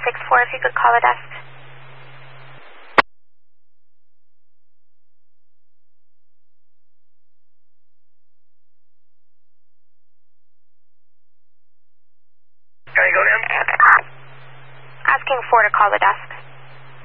164, if you could call the desk. Can you go again? Asking 4 to call the desk.